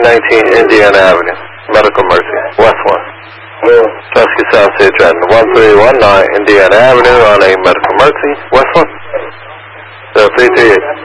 1319 Indiana Avenue, Medical Mercy, West 1. Rescue South State Trenton, 1319 Indiana Avenue on a Medical Mercy, West 1. 0338.